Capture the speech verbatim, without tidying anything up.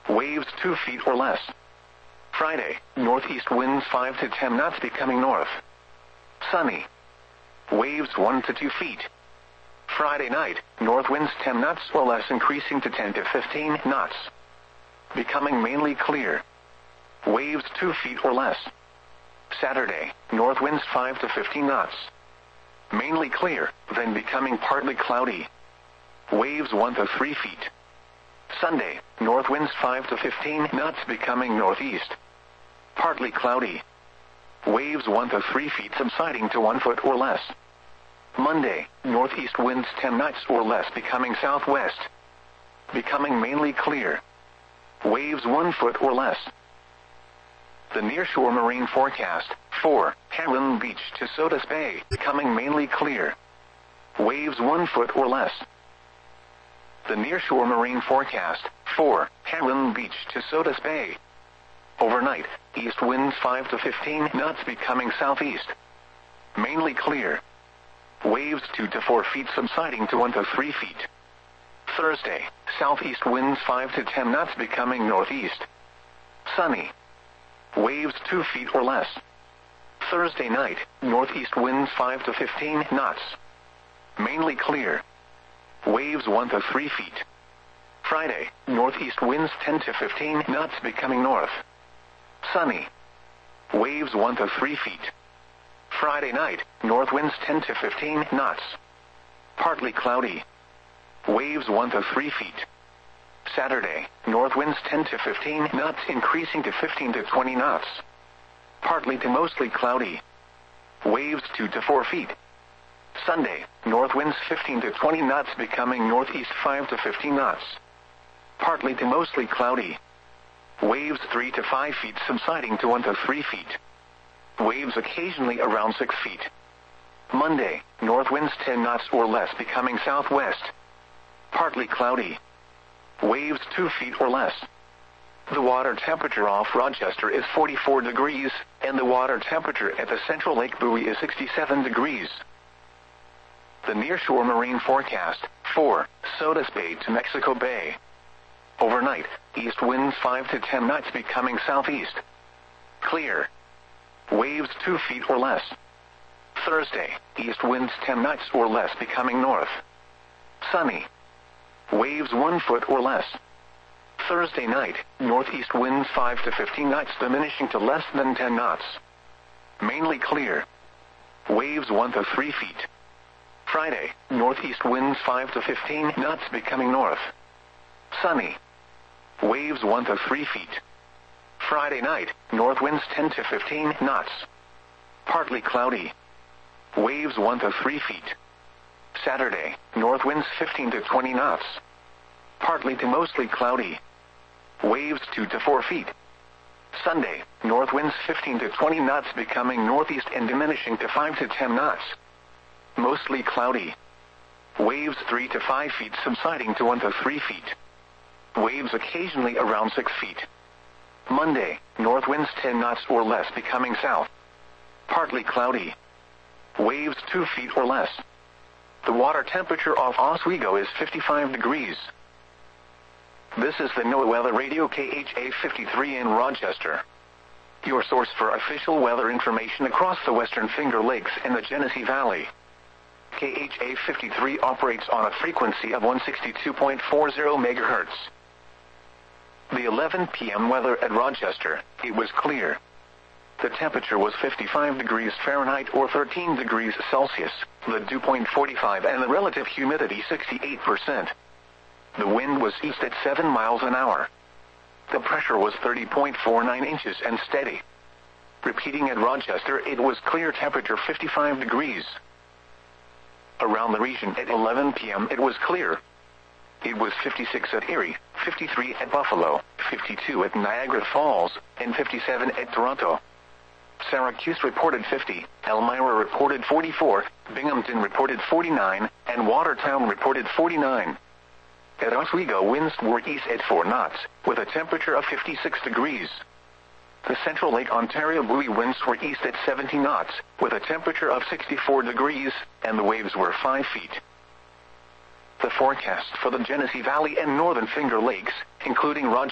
waves two feet or less. Friday, northeast winds five to ten knots becoming north. Sunny. Waves one to two feet. Friday night, north winds ten knots or less increasing to ten to fifteen knots. Becoming mainly clear. Waves two feet or less. Saturday, north winds five to fifteen knots. Mainly clear, then becoming partly cloudy. Waves one to three feet. Sunday, north winds five to fifteen knots becoming northeast. Partly cloudy. Waves one to three feet subsiding to one foot or less. Monday, northeast winds ten knots or less becoming southwest. Becoming mainly clear. Waves one foot or less. The nearshore marine forecast, for Heron Beach to Sodus Bay, becoming mainly clear. Waves one foot or less. The nearshore marine forecast, for Heron Beach to Sodus Bay. Overnight, east winds five to fifteen knots becoming southeast. Mainly clear. Waves two to four feet subsiding to one to three feet. Thursday, southeast winds five to ten knots becoming northeast. Sunny. Waves two feet or less. Thursday night, northeast winds five to fifteen knots. Mainly clear. Waves one to three feet. Friday, northeast winds ten to fifteen knots becoming north. Sunny. Waves one to three feet. Friday night, north winds ten to fifteen knots. Partly cloudy. Waves one to three feet. Saturday, north winds ten to fifteen knots increasing to fifteen to twenty knots. Partly to mostly cloudy. Waves two to four feet. Sunday, north winds fifteen to twenty knots becoming northeast five to fifteen knots. Partly to mostly cloudy. Waves three to five feet subsiding to one to three feet. Waves occasionally around six feet. Monday, north winds ten knots or less becoming southwest. Partly cloudy. Waves two feet or less. The water temperature off Rochester is forty-four degrees, and the water temperature at the Central Lake buoy is sixty-seven degrees. The nearshore marine forecast, for Sodus Bay to Mexico Bay. Overnight, east winds five to ten knots becoming southeast. Clear. Waves two feet or less. Thursday, east winds ten knots or less becoming north. Sunny. Waves one foot or less. Thursday night, northeast winds five to fifteen knots diminishing to less than ten knots. Mainly clear. Waves one to three feet. Friday, northeast winds five to fifteen knots becoming north. Sunny. Waves one to three feet. Friday night, north winds ten to fifteen knots. Partly cloudy. Waves one to three feet. Saturday, north winds fifteen to twenty knots. Partly to mostly cloudy. Waves two to four feet. Sunday, north winds fifteen to twenty knots becoming northeast and diminishing to five to ten knots. Mostly cloudy. Waves three to five feet subsiding to one to three feet. Waves occasionally around six feet. Monday, north winds ten knots or less becoming south. Partly cloudy. Waves two feet or less. The water temperature off Oswego is fifty-five degrees. This is the NOAA Weather Radio K H A fifty-three in Rochester. Your source for official weather information across the Western Finger Lakes and the Genesee Valley. K H A fifty-three operates on a frequency of one sixty-two point four zero megahertz. The eleven p m weather at Rochester, it was clear. The temperature was fifty-five degrees Fahrenheit or thirteen degrees Celsius, the dew point forty-five and the relative humidity sixty-eight percent. The wind was east at seven miles an hour. The pressure was thirty point four nine inches and steady. Repeating at Rochester, it was clear, temperature fifty-five degrees. Around the region at eleven p m it was clear. It was fifty-six at Erie, fifty-three at Buffalo, fifty-two at Niagara Falls, and fifty-seven at Toronto. Syracuse reported fifty, Elmira reported forty-four, Binghamton reported forty-nine, and Watertown reported forty-nine. At Oswego, winds were east at four knots, with a temperature of fifty-six degrees. The Central Lake Ontario buoy winds were east at seventy knots, with a temperature of sixty-four degrees, and the waves were five feet. The forecast for the Genesee Valley and Northern Finger Lakes, including Rochester,